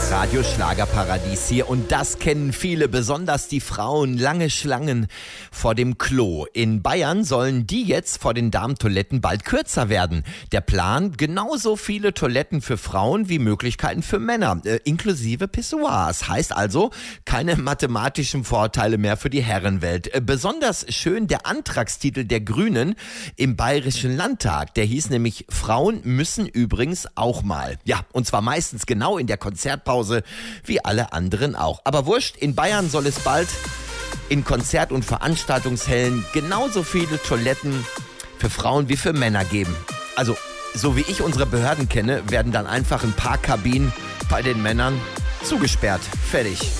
Radio Schlagerparadies hier und das kennen viele, besonders die Frauen, lange Schlangen vor dem Klo. In Bayern sollen die jetzt vor den Damentoiletten bald kürzer werden. Der Plan, genauso viele Toiletten für Frauen wie Möglichkeiten für Männer, inklusive Pissoirs. Heißt also, keine mathematischen Vorteile mehr für die Herrenwelt. Besonders schön der Antragstitel der Grünen im Bayerischen Landtag. Der hieß nämlich, Frauen müssen übrigens auch mal. Ja, und zwar meistens genau in der Konzertpause, wie alle anderen auch. Aber wurscht, in Bayern soll es bald in Konzert- und Veranstaltungshallen genauso viele Toiletten für Frauen wie für Männer geben. Also, so wie ich unsere Behörden kenne, werden dann einfach ein paar Kabinen bei den Männern zugesperrt. Fertig.